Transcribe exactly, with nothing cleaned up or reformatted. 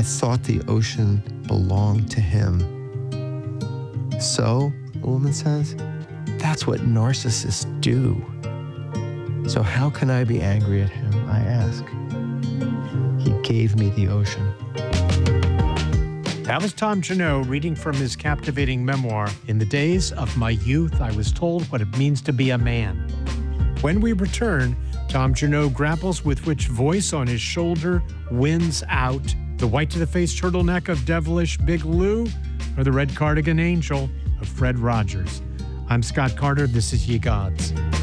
thought the ocean belonged to him. So, the woman says, that's what narcissists do. So how can I be angry at him, I ask. He gave me the ocean. That was Tom Junod reading from his captivating memoir, In the Days of My Youth, I Was Told What It Means to Be a Man. When we return, Tom Junod grapples with which voice on his shoulder wins out, the white-to-the-face turtleneck of devilish Big Lou, or the red cardigan angel of Fred Rogers. I'm Scott Carter. This is Ye Gods.